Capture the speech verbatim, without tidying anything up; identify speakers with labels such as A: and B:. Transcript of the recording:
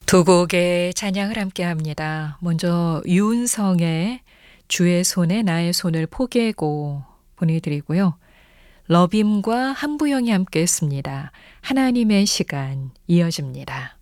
A: 두 곡의 찬양을 함께 합니다. 먼저 유은성의 주의 손에 나의 손을 포개고 보내드리고요. 러빔과 한부영이 함께 했습니다. 하나님의 시간 이어집니다.